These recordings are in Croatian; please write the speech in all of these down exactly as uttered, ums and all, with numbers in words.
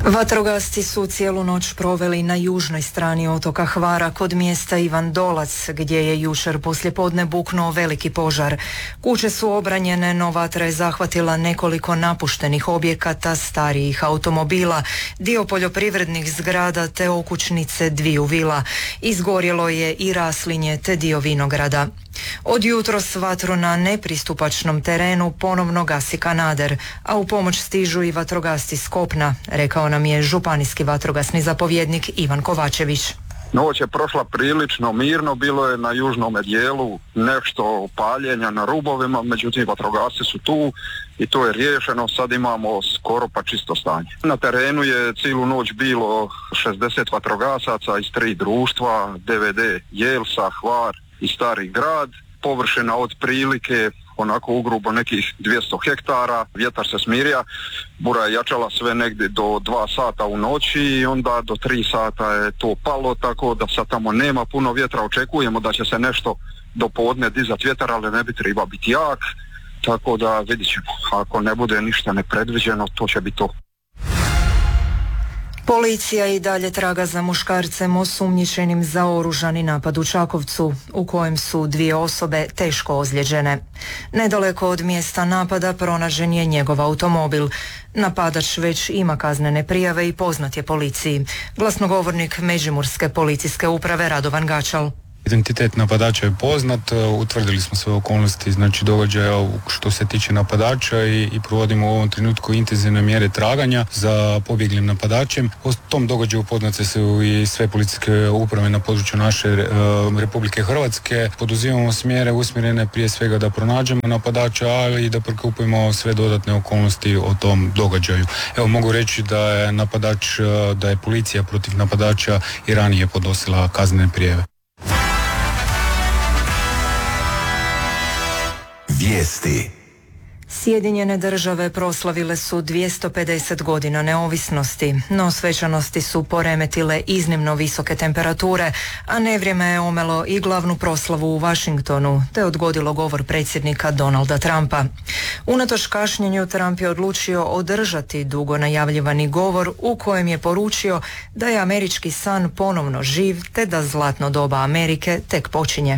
Vatrogasci su cijelu noć proveli na južnoj strani otoka Hvara kod mjesta Ivan Dolac, gdje je jučer poslijepodne buknuo veliki požar. Kuće su obranjene, no vatra je zahvatila nekoliko napuštenih objekata, starijih automobila, dio poljoprivrednih zgrada te okućnice dviju vila. Izgorjelo je i raslinje te dio vinograda. Od jutros vatru na nepristupačnom terenu ponovno gasi kanader, a u pomoć stižu i vatrogasci s kopna, rekao nam je županijski vatrogasni zapovjednik Ivan Kovačević. Noć je prošla prilično mirno, bilo je na južnom dijelu nešto paljenja na rubovima, međutim vatrogasci su tu i to je riješeno, sad imamo skoro pa čisto stanje. Na terenu je cijelu noć bilo šezdeset vatrogasaca iz tri društva, D V D Jelsa, Hvar i Stari grad, površina od prilike onako ugrubo nekih dvjesto hektara, vjetar se smirija, bura je jačala sve negdje do dva sata u noći i onda do tri sata je to palo, tako da sad tamo nema puno vjetra, očekujemo da će se nešto do podne dizati vjetar, ali ne bi treba biti jak, tako da vidit ćemo, ako ne bude ništa nepredviđeno, to će biti to. Policija i dalje traga za muškarcem osumnjičenim za oružani napad u Čakovcu, u kojem su dvije osobe teško ozlijeđene. Nedaleko od mjesta napada pronađen je njegov automobil. Napadač već ima kaznene prijave i poznat je policiji. Glasnogovornik Međimurske policijske uprave Radovan Gačal. Identitet napadača je poznat, utvrdili smo sve okolnosti, znači događaja što se tiče napadača i, i provodimo u ovom trenutku intenzivne mjere traganja za pobjeglim napadačem. O tom događaju upoznate su i sve policijske uprave na području naše e, Republike Hrvatske. Poduzimamo mjere usmjerene prije svega da pronađemo napadača, ali i da prikupimo sve dodatne okolnosti o tom događaju. Evo mogu reći da je napadač, da je policija protiv napadača i ranije podnosila kaznene prijave. Vijesti. Sjedinjene države proslavile su dvjesto pedeset godina neovisnosti, no svečanosti su poremetile iznimno visoke temperature, a nevrijeme je omelo i glavnu proslavu u Washingtonu, te odgodilo govor predsjednika Donalda Trumpa. Unatoč kašnjenju, Trump je odlučio održati dugo najavljivani govor u kojem je poručio da je američki san ponovno živ, te da zlatno doba Amerike tek počinje.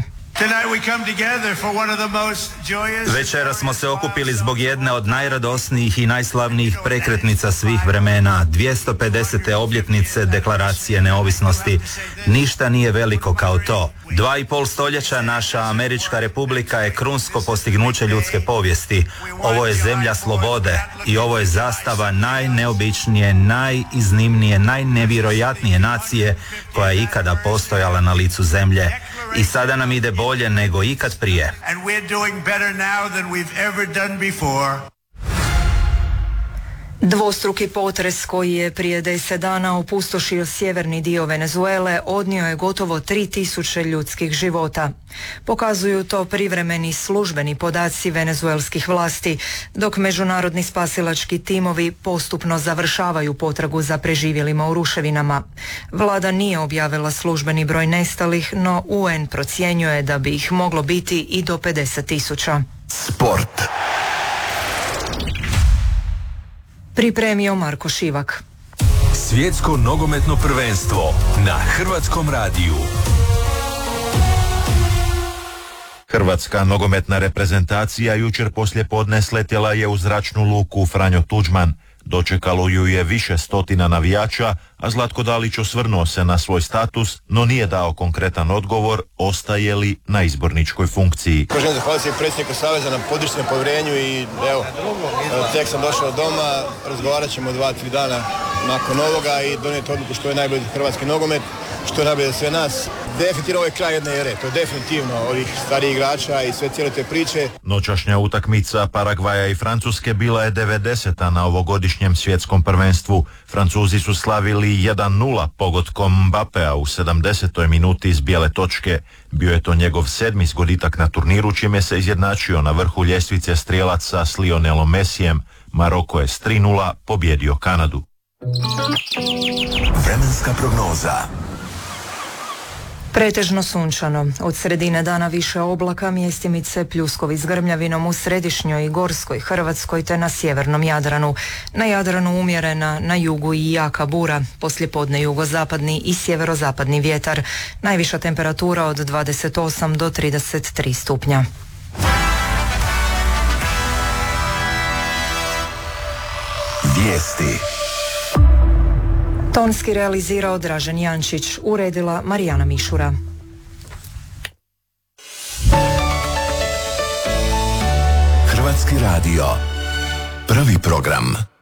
Večera smo se okupili zbog jedne od najradosnijih i najslavnijih prekretnica svih vremena, dvjesto pedesete obljetnice Deklaracije neovisnosti. Ništa nije veliko kao to. Dva i pol stoljeća naša Američka republika je krunsko postignuće ljudske povijesti. Ovo je zemlja slobode i ovo je zastava najneobičnije, najiznimnije, najnevjerojatnije nacije koja je ikada postojala na licu zemlje. I sada nam ide bolje nego ikad prije. Dvostruki potres koji je prije deset dana opustošio sjeverni dio Venezuele odnio je gotovo tri tisuće ljudskih života. Pokazuju to privremeni službeni podaci venezuelskih vlasti, dok međunarodni spasilački timovi postupno završavaju potragu za preživjelima u ruševinama. Vlada nije objavila službeni broj nestalih, no U N procjenjuje da bi ih moglo biti i do pedeset tisuća. Sport. Pripremio Marko Šivak. Svjetsko nogometno prvenstvo na Hrvatskom radiju. Hrvatska nogometna reprezentacija jučer poslijepodne sletjela je u zračnu luku Franjo Tuđman. Dočekalo ju je više stotina navijača, a Zlatko Dalić osvrnuo se na svoj status, no nije dao konkretan odgovor ostaje li na izborničkoj funkciji. Želim zahvaliti predsjedniku Saveza na podršci, na povjerenju i evo, tek sam došao doma, razgovarat ćemo dva, tri dana nakon ovoga i donijeti odluku što je najbolje za hrvatski nogomet, što je najbolje za sve nas. Definitivno ovo je kraj jedne ere, to je definitivno ovih starijih igrača i sve cijele te priče. Noćašnja utakmica Paragvaja i Francuske bila je devedeseta na ovogodišnjem svjetskom prvenstvu. Francuzi su slavili jedan nula pogodkom Mbapea u sedamdesetoj minuti iz bijele točke. Bio je to njegov sedmi zgoditak na turniru, čime se izjednačio na vrhu ljestvice strijelaca s Lionelom Messijem. Maroko je s tri nula pobjedio Kanadu. Vremenska prognoza. Pretežno sunčano. Od sredine dana više oblaka, mjestimice pljuskovi s grmljavinom u središnjoj i gorskoj Hrvatskoj te na sjevernom Jadranu. Na Jadranu umjerena, na jugu i jaka bura. Poslijepodne jugozapadni i sjeverozapadni vjetar. Najviša temperatura od dvadeset osam do trideset tri stupnja. Vijesti. Tonski realizirao Dražen Jančić, uredila Marijana Mišura. Hrvatski radio. Prvi program.